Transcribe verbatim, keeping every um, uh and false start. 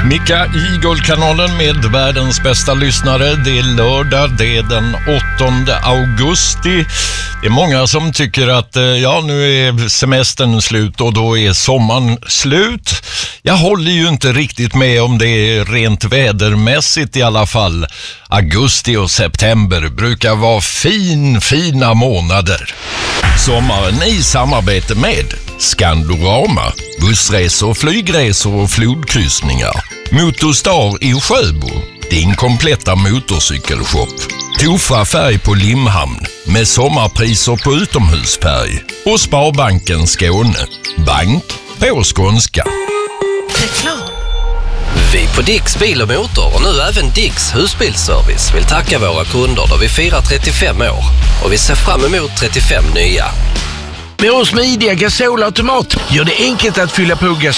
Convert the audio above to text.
Micka i Guldkanalen med världens bästa lyssnare. Det är lördag, det är den åttonde augusti. Det är många som tycker att ja, nu är semestern slut och då är sommaren slut. Jag håller ju inte riktigt med om det är rent vädermässigt i alla fall. Augusti och september brukar vara fin, fina månader. Sommaren i samarbete med Skandorama, bussresor, flygresor och flodkryssningar. Motorstar i Sjöbo, din kompletta motorcykelshop. Tofa färg på Limhamn med sommarpriser på utomhusfärg. Och Sparbanken Skåne, bank på skånska. Reklam. Vi på Dicks Bil och Motor och nu även Dicks Husbilsservice vill tacka våra kunder då vi firar trettiofem år och vi ser fram emot trettiofem nya. Med vår smidiga gasolautomat gör det enkelt att fylla på gas